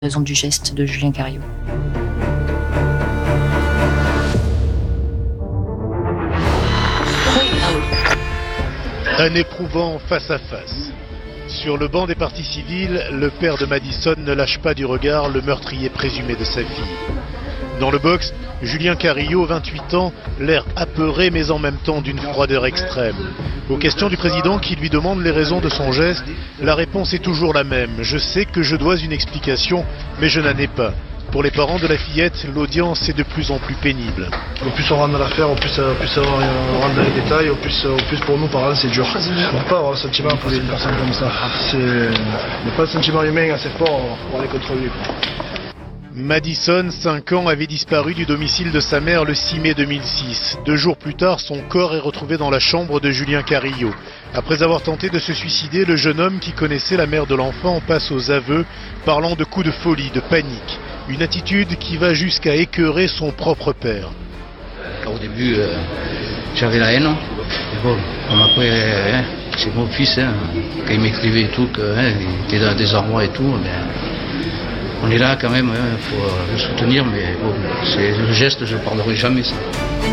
raison du geste de Julien Carillo. Un éprouvant face-à-face. Sur le banc des parties civiles, le père de Madison ne lâche pas du regard le meurtrier présumé de sa fille. Dans le box, Julien Carillo, 28 ans, l'air apeuré mais en même temps d'une froideur extrême. Aux questions du président qui lui demande les raisons de son geste, la réponse est toujours la même. Je sais que je dois une explication, mais je n'en ai pas. Pour les parents de la fillette, l'audience est de plus en plus pénible. Au plus on rentre dans l'affaire, au plus on rentre dans les détails, au plus pour nous parents c'est dur. On ne peut pas avoir le sentiment pour une personne comme ça. Il n'y a pas de sentiment humain assez fort pour aller contre lui. Madison, 5 ans, avait disparu du domicile de sa mère le 6 mai 2006. 2 jours plus tard, son corps est retrouvé dans la chambre de Julien Carillo. Après avoir tenté de se suicider, le jeune homme qui connaissait la mère de l'enfant passe aux aveux, parlant de coups de folie, de panique. Une attitude qui va jusqu'à écœurer son propre père. Au début, j'avais la haine. Mais bon, après, c'est mon fils. Quand il m'écrivait et tout, qu'il était dans des armoires et tout, on est là quand même pour le soutenir. Mais bon, c'est le geste, je ne parlerai jamais ça.